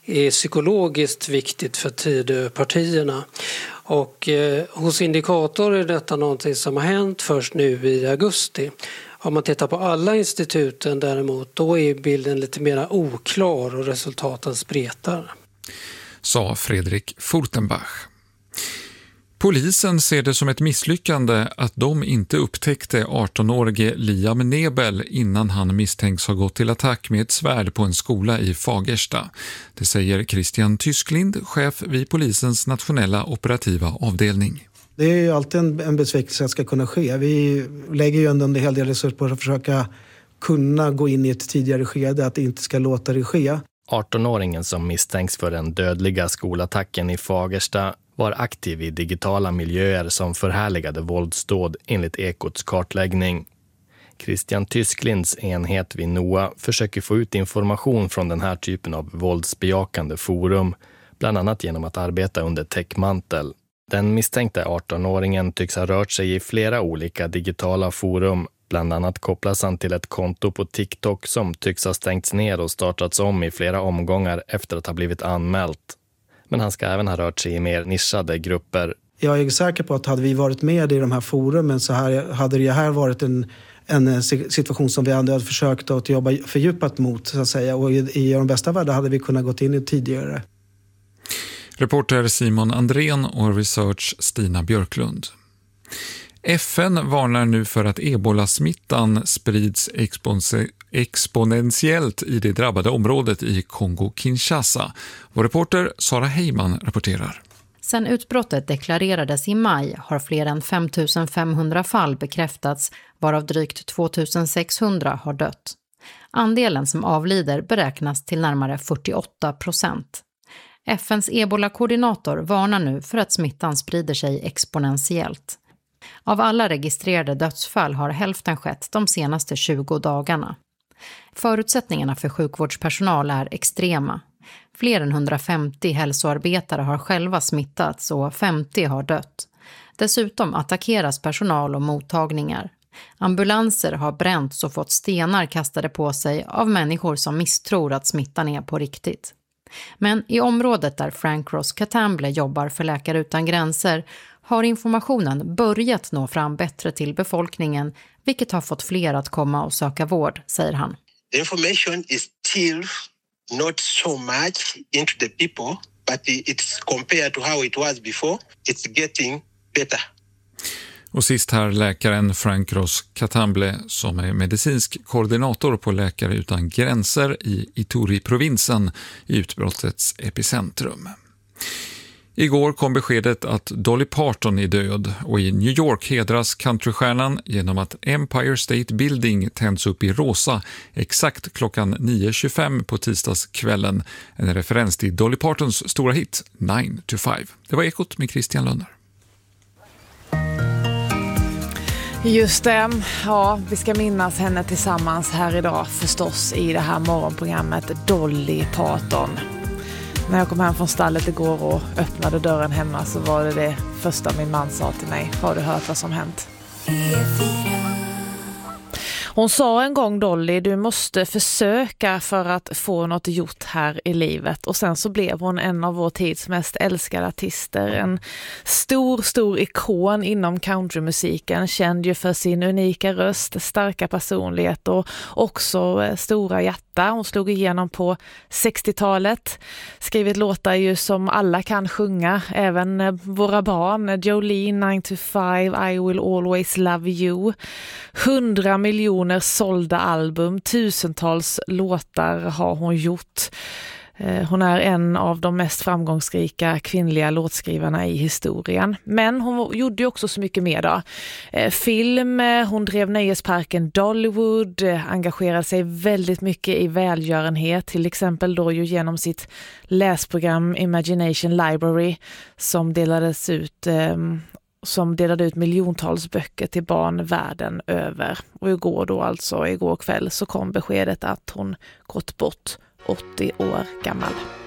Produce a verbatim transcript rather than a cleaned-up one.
är psykologiskt viktigt för Tidöpartierna. Och eh, hos Indikator är detta någonting som har hänt först nu i augusti. Om man tittar på alla instituten däremot, då är bilden lite mer oklar och resultaten spretar. Sa Fredrik Furtenbach. Polisen ser det som ett misslyckande att de inte upptäckte arton-årige Liam Nebel innan han misstänks ha gått till attack med ett svärd på en skola i Fagersta. Det säger Christian Tysklind, chef vid polisens nationella operativa avdelning. Det är ju alltid en, en besvikelse att ska kunna ske. Vi lägger ju ändå en hel del resurser på att försöka kunna gå in i ett tidigare skede, att det inte ska låta det ske. arton-åringen som misstänks för den dödliga skolattacken i Fagersta var aktiv i digitala miljöer som förhärligade våldsdåd enligt Ekots kartläggning. Christian Tysklinds enhet vid N O A försöker få ut information från den här typen av våldsbejakande forum, bland annat genom att arbeta under täckmantel. Den misstänkte arton-åringen tycks ha rört sig i flera olika digitala forum. Bland annat kopplas han till ett konto på TikTok som tycks ha stängts ner och startats om i flera omgångar efter att ha blivit anmält. Men han ska även ha rört sig i mer nischade grupper. Jag är säker på att hade vi varit med i de här forumen så här, hade det här varit en, en situation som vi hade försökt att jobba fördjupat mot, så att säga. Och i, i de bästa världar hade vi kunnat gått in i tidigare. Reporter Simon Andrén och research Stina Björklund. F N varnar nu för att ebolasmittan sprids expon- exponentiellt i det drabbade området i Kongo-Kinshasa. Vår reporter Sara Heyman rapporterar. Sedan utbrottet deklarerades i maj har fler än fem tusen femhundra fall bekräftats, varav drygt två tusen sexhundra har dött. Andelen som avlider beräknas till närmare fyrtioåtta procent. F N:s ebola-koordinator varnar nu för att smittan sprider sig exponentiellt. Av alla registrerade dödsfall har hälften skett de senaste tjugo dagarna. Förutsättningarna för sjukvårdspersonal är extrema. Fler än hundrafemtio hälsoarbetare har själva smittats och femtio har dött. Dessutom attackeras personal och mottagningar. Ambulanser har bränts och fått stenar kastade på sig av människor som misstror att smittan är på riktigt. Men i området där Frank Ross Katamble jobbar för Läkare utan gränser har informationen börjat nå fram bättre till befolkningen, vilket har fått fler att komma och söka vård, säger han. The information is still not so much into the people, but it's compared to how it was before, it's getting better. Och sist här läkaren Frank Ross Katamble som är medicinsk koordinator på Läkare utan gränser i Ituri-provinsen i utbrottets epicentrum. Igår kom beskedet att Dolly Parton är död och i New York hedras countrystjärnan genom att Empire State Building tänds upp i rosa exakt klockan nio tjugofem på tisdagskvällen. En referens till Dolly Partons stora hit nine to five. Det var Ekot med Christian Lönner. Just det, ja, vi ska minnas henne tillsammans här idag förstås i det här morgonprogrammet, Dolly Parton. När jag kom hem från stallet igår och öppnade dörren hemma så var det det första min man sa till mig. Har du hört vad som hänt? Hon sa en gång, Dolly, du måste försöka för att få något gjort här i livet. Och sen så blev hon en av vår tids mest älskade artister. En stor, stor ikon inom countrymusiken. Känd ju för sin unika röst, starka personlighet och också stora hjärta. Hon slog igenom på sextiotalet. Skrivit låtar ju som alla kan sjunga. Även våra barn. Jolene, nine to five, I will always love you. Hundra miljoner sålda album, tusentals låtar har hon gjort. Hon är en av de mest framgångsrika kvinnliga låtskrivarna i historien. Men hon gjorde ju också så mycket mer då. Film, hon drev nöjesparken Dollywood, engagerade sig väldigt mycket i välgörenhet, till exempel då ju genom sitt läsprogram Imagination Library som delades ut som delade ut miljontals böcker till barn världen över. Och igår då alltså, igår kväll så kom beskedet att hon gått bort åttio år gammal.